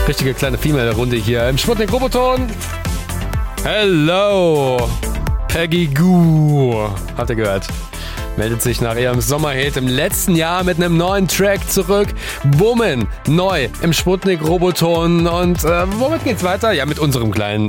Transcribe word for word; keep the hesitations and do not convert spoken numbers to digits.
Richtige kleine Female-Runde hier im Sputnik Roboton. Hello, Peggy Gou. Habt ihr gehört? Meldet sich nach ihrem Sommerhit im letzten Jahr mit einem neuen Track zurück. Woman, neu im Sputnik Roboton. Und äh, womit geht's weiter? Ja, mit unserem kleinen